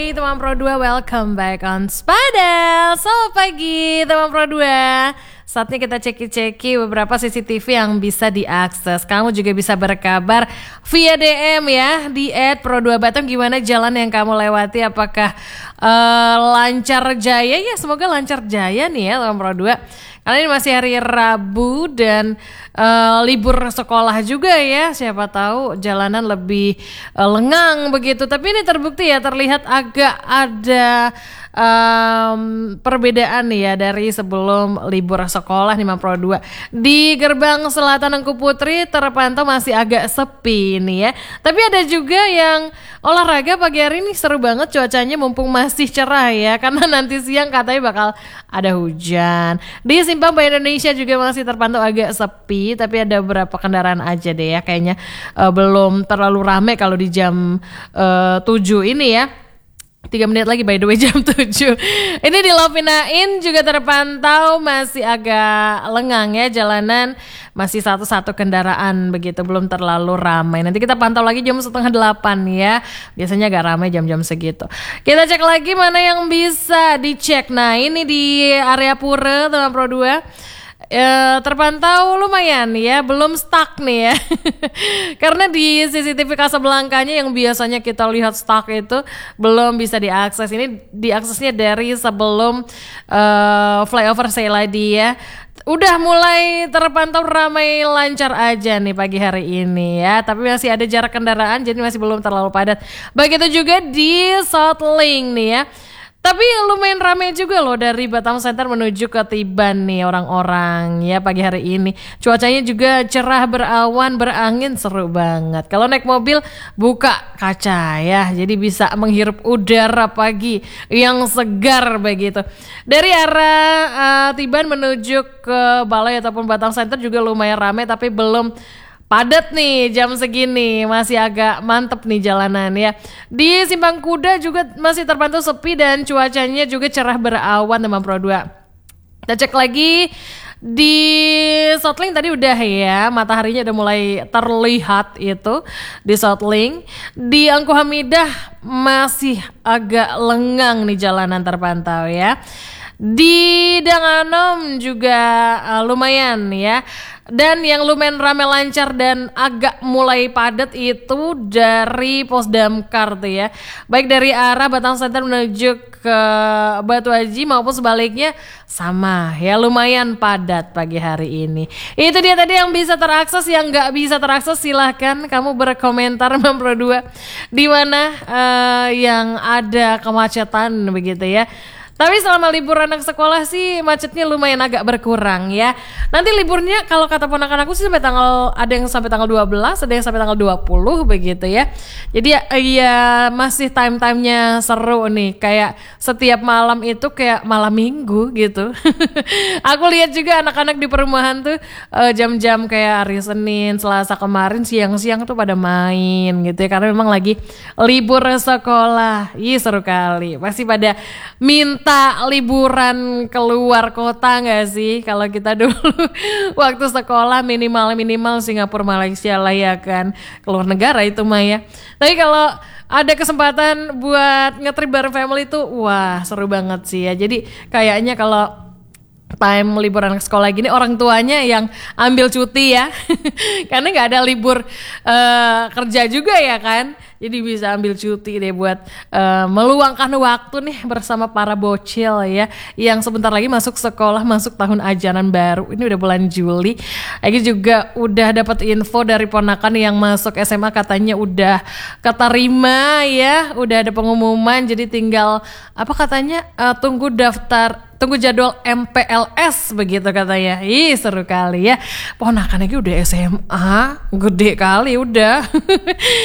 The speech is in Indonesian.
Hey teman Pro 2, welcome back on Spadel. Selamat pagi teman Pro 2. Saatnya kita ceki-ceki beberapa CCTV yang bisa diakses. Kamu juga bisa berkabar via DM ya di @pro2batam. Gimana jalan yang kamu lewati? Apakah lancar jaya? Ya semoga lancar jaya nih ya teman Pro 2. Karena ini masih hari Rabu dan libur sekolah juga ya. Siapa tahu jalanan lebih lengang begitu. Tapi ini terbukti ya, terlihat agak ada perbedaan nih ya dari sebelum libur sekolah nih Pro 2. Di gerbang selatan Engku Putri terpantau masih agak sepi nih ya. Tapi ada juga yang olahraga pagi hari ini seru banget, cuacanya mumpung masih cerah ya. Karena nanti siang katanya bakal ada hujan. Di Simpang Bank Indonesia juga masih terpantau agak sepi, tapi ada beberapa kendaraan aja deh ya. Kayaknya belum terlalu ramai kalau di jam 7 ini ya. 3 menit lagi by the way jam 7. Ini di Lovinain juga terpantau masih agak lengang ya, jalanan masih satu kendaraan begitu, belum terlalu ramai. Nanti kita pantau lagi jam 7:30 ya. Biasanya agak ramai jam-jam segitu. Kita cek lagi mana yang bisa dicek. Nah, ini di area Pura teman Pro 2. Terpantau lumayan ya, belum stuck nih ya. Karena di CCTV Kasablankanya yang biasanya kita lihat stuck itu belum bisa diakses. Ini diaksesnya dari sebelum flyover Seiladi ya. Udah mulai terpantau ramai lancar aja nih pagi hari ini ya. Tapi masih ada jarak kendaraan, jadi masih belum terlalu padat. Begitu juga di Southling nih ya. Tapi lumayan ramai juga loh dari Batam Center menuju ke Tiban nih orang-orang ya pagi hari ini. Cuacanya juga cerah, berawan, berangin, seru banget. Kalau naik mobil buka kaca ya, jadi bisa menghirup udara pagi yang segar begitu. Dari arah Tiban menuju ke Balai ataupun Batam Center juga lumayan ramai, tapi belum padat nih jam segini, masih agak mantep nih jalanan ya. Di Simpang Kuda juga masih terpantau sepi dan cuacanya juga cerah berawan teman Pro 2. Kita cek lagi di Southling tadi udah ya, mataharinya udah mulai terlihat itu di Southling. Di Angku Hamidah masih agak lengang nih jalanan terpantau ya. Di Danganom juga lumayan ya. Dan yang lumayan ramai lancar dan agak mulai padat itu dari Pos Damkar tuh ya. Baik dari arah Batam Center menuju ke Batu Haji maupun sebaliknya sama ya, lumayan padat pagi hari ini. Itu dia tadi yang bisa terakses, yang nggak bisa terakses silahkan kamu berkomentar Pro 2 di mana yang ada kemacetan begitu ya. Tapi selama libur anak sekolah sih macetnya lumayan agak berkurang ya. Nanti liburnya kalau kata ponakan aku sih sampai ada yang sampai tanggal 12, ada yang sampai tanggal 20 begitu ya. Jadi ya masih time-timenya seru nih, kayak setiap malam itu kayak malam minggu gitu. Aku lihat juga anak-anak di perumahan tuh jam-jam kayak hari Senin, Selasa kemarin siang-siang tuh pada main gitu ya, karena memang lagi libur sekolah. Ih seru kali, pasti pada minta liburan keluar kota gak sih? Kalau kita dulu waktu sekolah minimal Singapura, Malaysia lah ya kan, keluar negara itu mah ya. Tapi kalau ada kesempatan buat ngetrip bareng family tuh wah seru banget sih ya. Jadi kayaknya kalau time liburan sekolah gini orang tuanya yang ambil cuti ya. Karena gak ada libur kerja juga ya kan. Jadi bisa ambil cuti deh buat meluangkan waktu nih bersama para bocil ya, yang sebentar lagi masuk sekolah, masuk tahun ajaran baru. Ini udah bulan Juli. Lagi juga udah dapat info dari ponakan yang masuk SMA, katanya udah keterima ya, udah ada pengumuman. Jadi tinggal apa katanya tunggu jadwal MPLS begitu katanya. Ih seru kali ya. Ponakan lagi udah SMA, gede kali udah.